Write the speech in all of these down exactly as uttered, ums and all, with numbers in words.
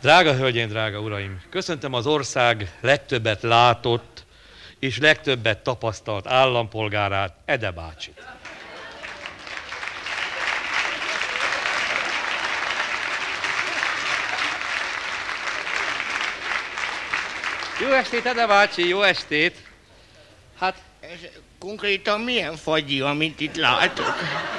Drága hölgyeim, drága uraim, köszöntöm az ország legtöbbet látott és legtöbbet tapasztalt állampolgárát, Ede bácsit. Jó estét, Ede bácsi, jó estét! Hát... Ez konkrétan milyen fagyi, amit itt látok?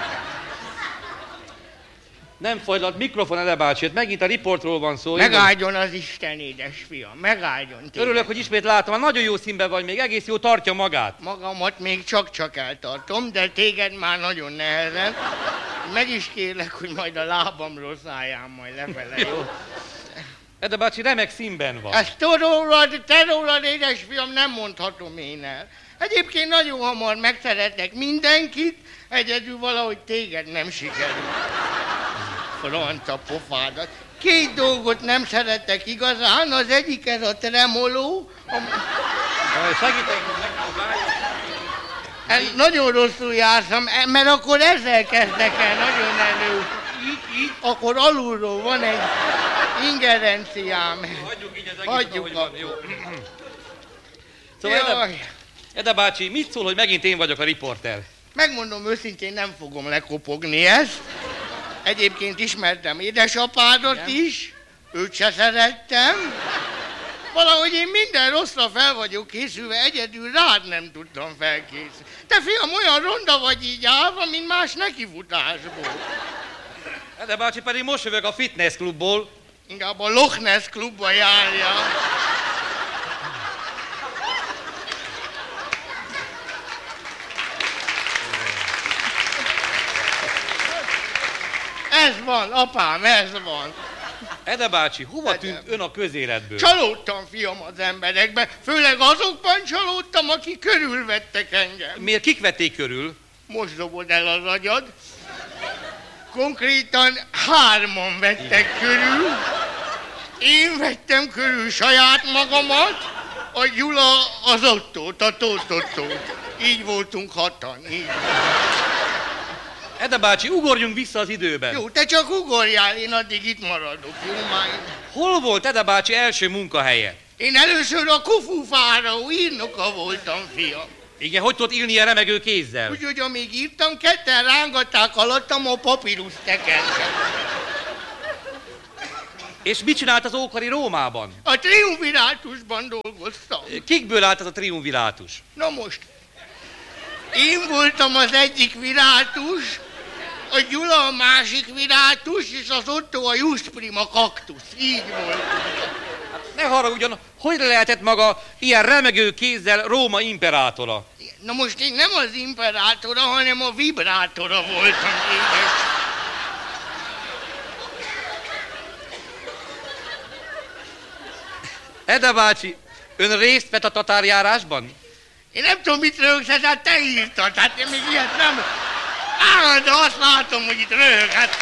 Nem fagylalt, mikrofon, Ede bácsi, megint a riportról van szó. Megáldjon az Isten, édesfiam, megáldjon téged. Örülök, hogy ismét látom, nagyon jó színben vagy, még egész jó tartja magát. Magamat még csak-csak eltartom, de téged már nagyon nehezen. Meg is kérlek, hogy majd a lábamról szálljál majd lefele, jó? Ede bácsi, remek színben van. Ezt te rólad, te rólad, édesfiam, nem mondhatom én el. Egyébként nagyon hamar megszeretek mindenkit, egyedül valahogy téged nem sikerül. Franca pofádat. Két dolgot nem szeretek igazán, az egyik ez a tremoló. A... Segítek, hogy megpróbáljuk. Nagyon rosszul jártam, mert akkor ezzel kezdek el nagyon elő. Így, így, akkor alulról van egy ingerenciám. Hagyjuk így az egész, Hagyjuk ahogy van, jó. Szóval Ede, Ede bácsi, mit szól, hogy megint én vagyok a riporter? Megmondom őszintén, nem fogom lekopogni ezt. Egyébként ismertem édesapádat igen? is, őt se szerettem. Valahogy én minden rosszra fel vagyok készülve, egyedül rád nem tudtam felkészülni. Te fiam, olyan ronda vagy így állva, mint más nekifutásból. Ede bácsi, pedig most jövök a fitness klubból. Inkább a Loch Ness klubba járja. Ez van, apám, ez van. Ede bácsi, hova tűnt ön a közéletből? Csalódtam, fiam, az emberekben. Főleg azokban csalódtam, akik körülvettek engem. Miért? Kik vették körül? Most dobod el az agyad. Konkrétan hárman vettek körül. Én vettem körül saját magamat, a Gyula az Ottót, a Tóth Ottót. Így voltunk hatan, így. Ede bácsi, ugorjunk vissza az időben. Jó, te csak ugorjál, én addig itt maradok, jó már? Hol volt Ede bácsi első munkahelye? Én először a Kufu fáraó írnoka voltam, fiam. Igen, hogy tudott írni a remegő kézzel? Úgyhogy amíg írtam, ketten rángatták alattam a papírus tekercset. És mit csinált az ókori Rómában? A triumvirátusban dolgoztam. Kikből állt ez a triumvirátus? Na most, én voltam az egyik virátus, a Gyula a másik virátus, és az Otto a Jusprima kaktusz. Így volt. Ne haragudjon, hogy lehetett maga ilyen remegő kézzel Róma imperátora? Na most én nem az imperátora, hanem a vibrátora voltam, édes. Ede bácsi, ön részt vett a tatárjárásban? Én nem tudom, mit röhögsz, hát te írtad, hát én még ilyet nem... Á, de azt látom, hogy itt röhög, hát...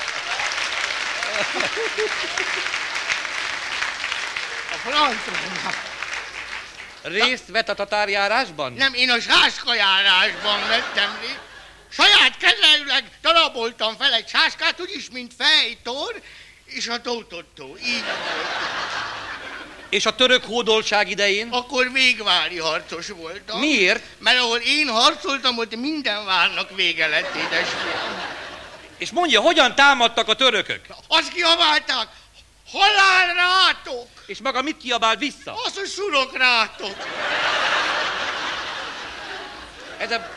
A francban. Részt vett a tatárjárásban? Nem, én a sáskajárásban vettem részt. Saját kezelőleg daraboltam fel egy sáskát, úgyis, mint Fejtor és a Tóth Ottó. Így volt. És a török hódoltság idején? Akkor végvári harcos voltam. Miért? Mert ahol én harcoltam, ott minden várnak vége lett, édesfiam. És mondja, hogyan támadtak a törökök? Azt kiabálták, halál rátok! És maga mit kiabált vissza? Azt, hogy szurok rátok! Ede...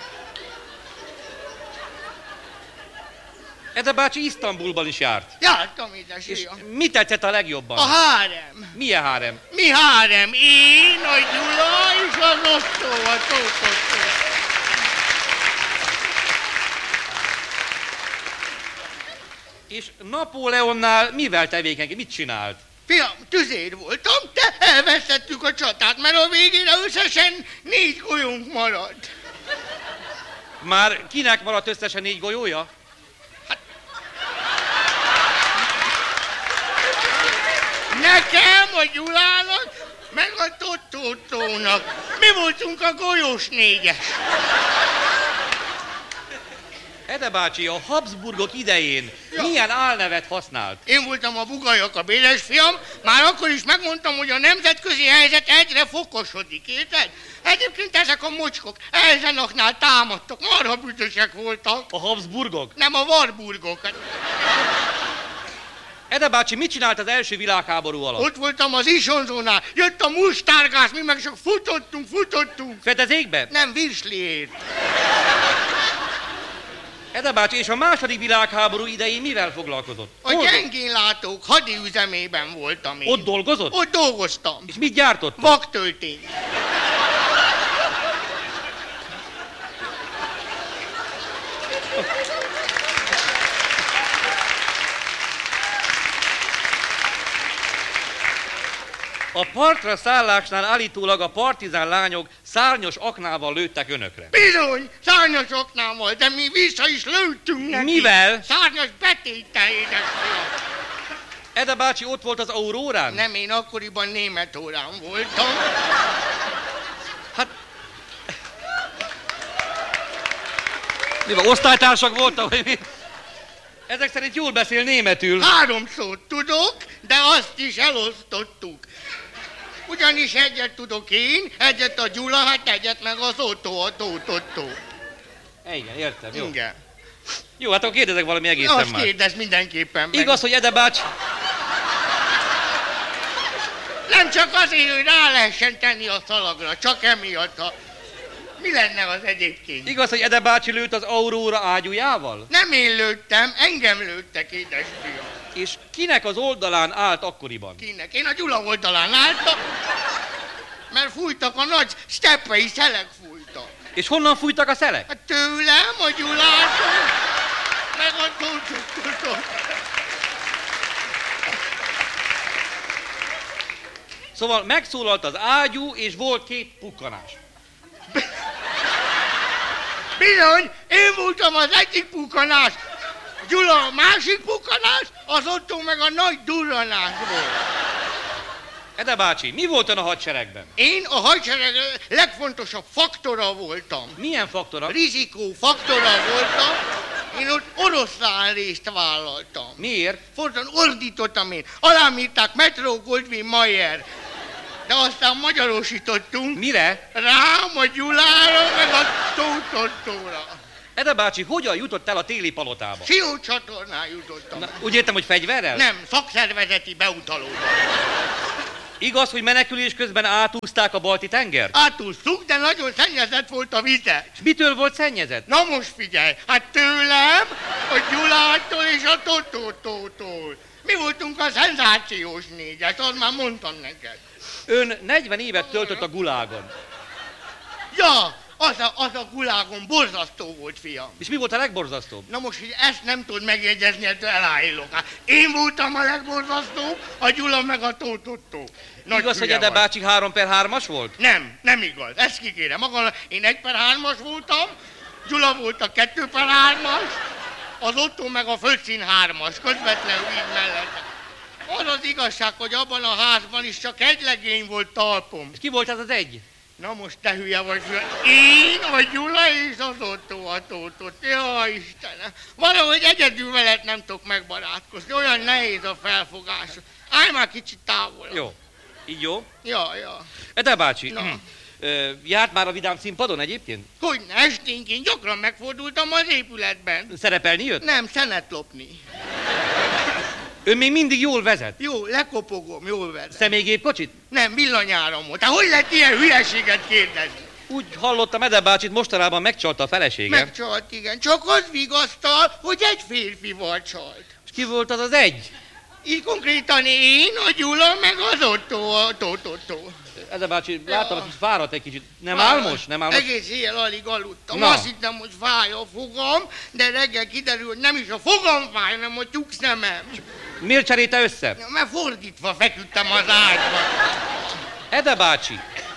Ede bácsi Isztambulban is járt. Jártam, És édesfiam. mi tetszett a legjobban? A hárem. Milyen hárem? Mi hárem? Én, a Gyula és az Ottó, a Tóth Ottó. És Napóleonnál mivel tevékenység? Mit csinált? Fiam, tüzér voltam, de elvesztettük a csatát, mert a végére összesen négy golyónk maradt. Már kinek maradt összesen négy golyója? Nekem, a Gyulának, meg a Tóth Ottónak. Mi voltunk a golyós négyes. Ede bácsi, a Habsburgok idején ja. milyen álnevet használt? Én voltam a Bugajak, a Béles fiam, már akkor is megmondtam, hogy a nemzetközi helyzet egyre fokosodik, érted? Egyébként ezek a mocskok Eisenachnál támadtak, marha büdösek voltak. A Habsburgok? Nem, a Warburgok. Ede bácsi, mit csinált az első világháború alatt? Ott voltam az Isonzónál, jött a mustárgász, mi meg csak futottunk, futottunk. Fedezékbe? Nem, virsliért. Ede bácsi, és a második világháború idején mivel foglalkozott? A gyengénlátók hadiüzemében voltam én. Ott dolgozott? Ott dolgoztam. És mit gyártott? Vaktöltény. A partra szállásnál állítólag a partizán lányok szárnyos aknával lőttek önökre. Bizony, szárnyas aknával, de mi vissza is lőttünk neki. Mivel? Szárnyas betéttel, édesfiam. Ede bácsi ott volt az Aurórán? Nem, én akkoriban német órán voltam. Hát... Mi van, osztálytársak voltak, vagy mi? Ezek szerint jól beszél németül. Három szót tudok, de azt is elosztottuk. Ugyanis egyet tudok én, egyet a Gyula, hát egyet meg az Otto, a Tótottó. Igen, értem, jó. Igen. Jó, hát akkor kérdezek valami egészen azt más. kérdezz mindenképpen meg. Igaz, hogy Ede bácsi... Nem csak azért, hogy rá lehessen tenni a szalagra, csak emiatt, ha... Mi lenne az egyébként? Igaz, hogy Ede bácsi lőtt az Aurora ágyújával? Nem én lőttem, engem lőttek, édesfiam. És kinek az oldalán állt akkoriban? Kinek? Én a Gyula oldalán álltam, mert fújtak a nagy steppei szelek fújtak. És honnan fújtak a szelek? Hát tőlem, a Gyulától, meg a Tótottól. Szóval megszólalt az ágyú, és volt két pukkanás. Bizony, én voltam az egyik pukkanás, Gyula a másik pukkanás, az Otto meg a nagy durranás volt. Ede bácsi, mi volt ön a hadseregben? Én a hadsereg legfontosabb faktora voltam. Milyen faktora? Rizikó faktora voltam. Én ott oroszlán részt vállaltam. Miért? Fortan ordítottam én. Alám írták Metro Goldwyn Mayer. De aztán magyarosítottunk. Mire? Rám, a Gyulára, meg a Tótottóra. Ede bácsi, hogyan jutott el a téli palotába? Sió csatornán jutottam. Na, úgy értem, hogy fegyverrel? Nem, szakszervezeti beutalóban. Igaz, hogy menekülés közben átúzták a Balti-tengert? Átúztuk, de nagyon szennyezett volt a vize. És mitől volt szennyezett? Na most figyelj, hát tőlem, a Gyulától és a Totótótól. Mi voltunk a szenzációs négyes, azt már mondtam neked. Ön negyven évet töltött a Gulágon. Ja, az a, az a Gulágon borzasztó volt, fiam. És mi volt a legborzasztóbb? Na most, hogy ezt nem tudod megjegyezni, ettől elállok. Hát én voltam a legborzasztóbb, a Gyula meg a Tótottó. Igaz, hogy Ede bácsi három per hármas volt? Nem, nem igaz. Ezt kikérem. Maga, én egy per hármas voltam, Gyula volt a kettő per hármas, az Otto meg a földszín hármas, közvetlenül így mellett. Az az igazság, hogy abban a házban is csak egy legény volt talpom. És ki volt ez az egy? Na most te hülye vagy, én, a Gyula és az Otto a Tótot. Jaj, Istenem! Valahogy egyedül veled nem tudok megbarátkozni, olyan nehéz a felfogás. Állj már kicsit távol. Jó. Így jó? Ja, ja. Ede bácsi, Na. Ö, járt már a Vidám színpadon egyébként? Hogyne, esténként gyakran megfordultam az épületben. Szerepelni jött? Nem, szenet lopni. Ön még mindig jól vezet? Jó, lekopogom, jól vezet. Személygépkocsit? Nem, villanyáramot. Hát hogy lehet ilyen hülyeséget kérdezni? Úgy hallottam, Ede bácsit mostanában megcsalta a felesége. Megcsalt, igen. Csak az vigasztal, hogy egy férfival csalt. És ki volt az az egy? Így konkrétan én, a Gyula, meg az Otto, a Tótotó. Ede bácsi, Ja. láttam, hogy fáradt egy kicsit. Nem Fáradt. álmos? Nem álmos? Egész éjjel alig aludtam. Na. Azt hittem, hogy fáj a fogam, de reggel kiderül, hogy nem is a fogam fáj, hanem a tyúkszemem. Miért cserélte össze? Mert fordítva feküdtem az ágyba. Ede bácsi,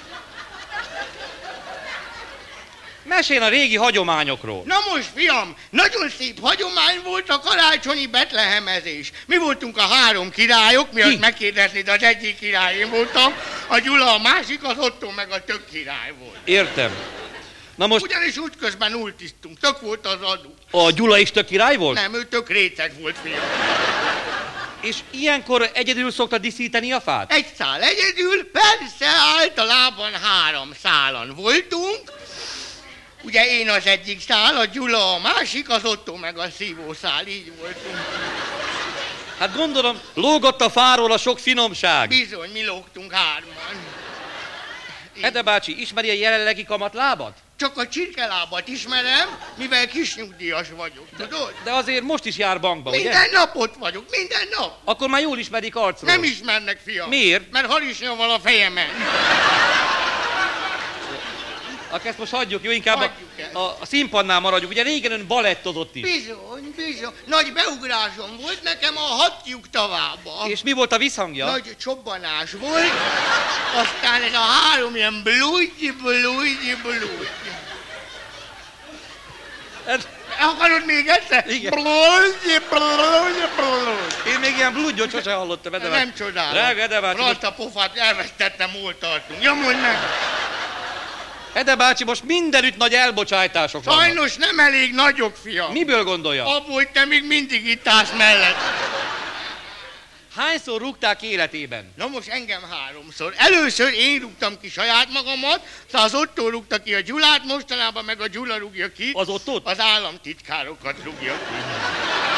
mesélj a régi hagyományokról. Na most, fiam, nagyon szép hagyomány volt a karácsonyi betlehemezés. Mi voltunk a három királyok, mi azt megkérdeznéd, az egyik király én voltam, a Gyula a másik, az Otto meg a tök király volt. Értem. Na most... Ugyanis útközben ultiztunk, tök volt az adó. A Gyula is tök király volt? Nem, ő tök réteg volt, fiam. És ilyenkor egyedül szokta díszíteni a fát? Egy szál egyedül, persze, általában három szálan voltunk. Ugye én az egyik szál, a Gyula a másik, az Otto meg a szívószál, így voltunk. Hát gondolom, lógott a fáról a sok finomság. Bizony, mi lógtunk hárman. Ede bácsi, ismeri a jelenlegi kamatlábat? Csak a csirkelábat ismerem, mivel kisnyugdíjas vagyok, tudod? De azért most is jár bankba, Minden ugye? nap ott vagyok, minden nap. Akkor már jól ismerik arcról. Nem ismernek, fiam. Miért? Mert harisnya van a fejemen. Akkor ezt most hagyjuk, jó? Inkább Hagyjuk a, a, a színpadnál maradjunk. Ugye régen ön balettozott is. Bizony, bizony. Nagy beugrásom volt nekem a hatjuk tavába. És mi volt a visszhangja? Nagy csobbanás volt, aztán ez a három ilyen blúgyi, blúgyi, blúgyi. Ez... Akarod még egyszer? Igen. Blúgyi, blúgyi, blúgyi. Én még ilyen bludgyot sose hallottam, Ede bácsi. Nem csodálom. Drága Ede bácsi. Rajta pofát elvesztettem, hol tartunk. Ja, mondd meg. Ede bácsi, most mindenütt nagy elbocsájtások vannak. Sajnos nem elég nagyok, fiam. Miből gondolja? Abból, hogy te még mindig itt állsz mellett. Hányszor rúgták életében? Na most engem háromszor. Először én rúgtam ki saját magamat, szóval az Otto rúgta ki a Gyulát, mostanában meg a Gyula rúgja ki. Az Ottót? Az államtitkárokat rúgja ki.